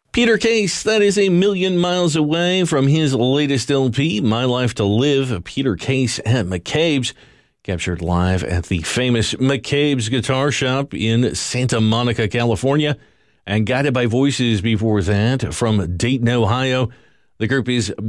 Peter Case, that is a million miles away from his latest LP, My Life to Live. Peter Case at McCabe's, captured live at the famous McCabe's Guitar Shop in Santa Monica, California, and Guided by Voices before that from Dayton, Ohio. The group is